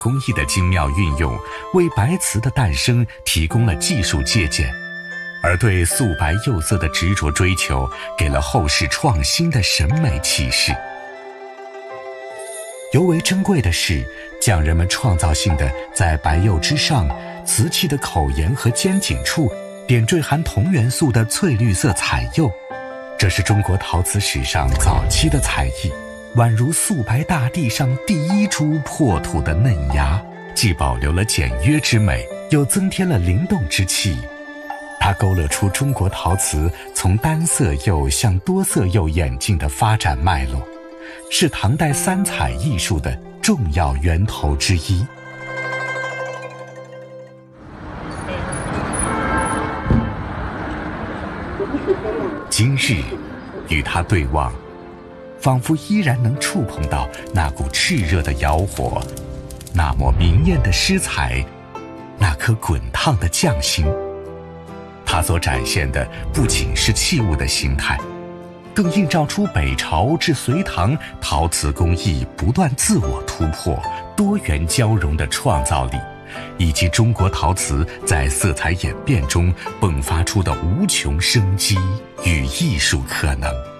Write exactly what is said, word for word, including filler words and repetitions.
工艺的精妙运用为白瓷的诞生提供了技术借鉴，而对素白釉色的执着追求给了后世创新的审美启示。尤为珍贵的是，匠人们创造性地在白釉之上，瓷器的口沿和尖颈处点缀含铜元素的翠绿色彩釉，这是中国陶瓷史上早期的彩艺，宛如素白大地上第一株破土的嫩芽，既保留了简约之美，又增添了灵动之气。它勾勒出中国陶瓷从单色釉向多色釉演进的发展脉络，是唐代三彩艺术的重要源头之一。今日与它对望，仿佛依然能触碰到那股炽热的窑火，那抹明艳的诗彩，那颗滚烫的匠心。它所展现的不仅是器物的形态，更映照出北朝至隋唐陶瓷工艺不断自我突破、多元交融的创造力，以及中国陶瓷在色彩演变中迸发出的无穷生机与艺术可能。